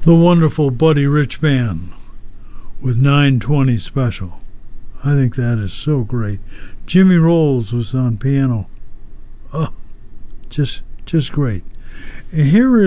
The wonderful Buddy Rich Band with 920 Special. I think that is so great. Jimmy Rolls was on piano. Oh, just great. And here